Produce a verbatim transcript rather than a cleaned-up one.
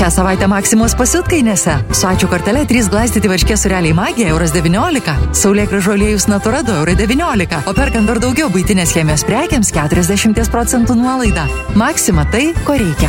Šią savaitę Maksimos pasiutkainėse. Su ačiū kortele trys glaistyti varškės sūreliai Magija euras devyniolika, saulėgrąžų aliejus Natura du eurai devyniolika, o perkant dar daugiau buitinės chemijos prekiams keturiasdešimt procentų nuolaida. Maksima tai, ko reikia.